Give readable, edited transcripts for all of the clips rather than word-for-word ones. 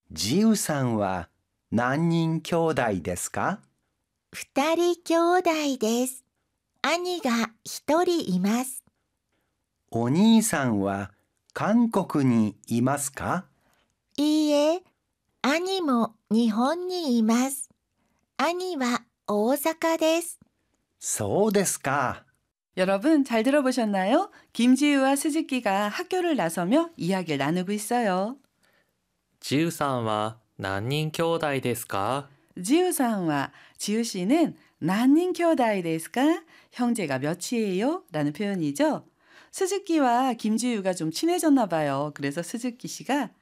ジウさんは何人兄弟ですか？ 二人兄弟です。兄が一人います。 お兄さんは韓国にいますか？ いいえ、兄も日本にいます。兄は大阪です。 そうですか。 여러분 잘 들어보셨나요? 김지우와 스즈키가 학교를 나서며 이야기를 나누고 있어요. ジウさんは何人兄弟ですか？ 지우상와 지우씨는 난닝 켜다이 데스까? 형제가 몇이에요? 라는 표현이죠. 스즈키와 김지우가 좀 친해졌나 봐요. 그래서 스즈키 씨가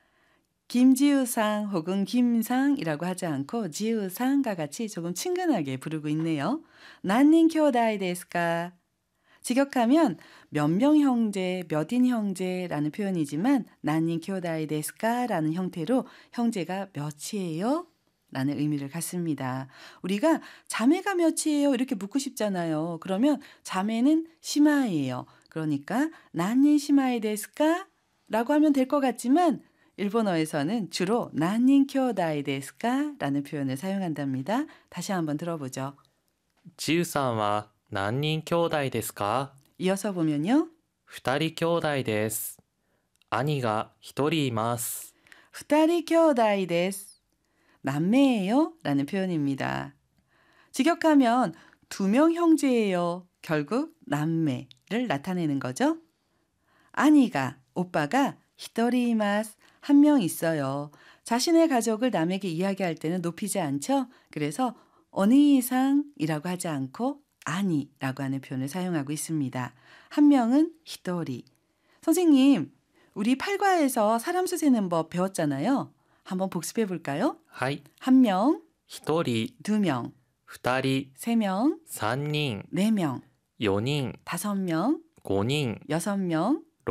김지우상 혹은 김상이라고 하지 않고 지우상과 같이 조금 친근하게 부르고 있네요. 난닝 켜다이 데스까? 직역하면 몇 명 형제, 몇인 형제라는 표현이지만 난닝 켜다이 데스까라는 형태로 형제가 몇이에요? 라는 의미를 갖습니다. 우리가 자매가 몇이에요? 이렇게 묻고 싶잖아요. 그러면 자매는 시마이예요. 그러니까 난닌 시마이 데스까? 라고 하면 될 것 같지만 일본어에서는 주로 난닌 켜다이 데스까? 라는 표현을 사용한답니다. 다시 한번 들어보죠. ジウさんは何人兄弟ですか？ 이어서 보면요. 二人兄弟です。兄が一人います。 후다리 켜다이 데스. 남매예요? 라는 표현입니다. 직역하면 두 명 형제예요. 결국 남매를 나타내는 거죠. 아니가, 오빠가 히토리마스, 한 명 있어요. 자신의 가족을 남에게 이야기할 때는 높이지 않죠. 그래서 어니이상이라고 하지 않고 아니라고 하는 표현을 사용하고 있습니다. 한 명은 히토리. 선생님, 우리 8과에서 사람 수 세는 법 배웠잖아요. 한번 복습해 볼까요? はい。 한 명, 一人、 두 명, 二人、 세 명, 三人、 네 명, 四人、 다섯 명, 五人、 여섯 명,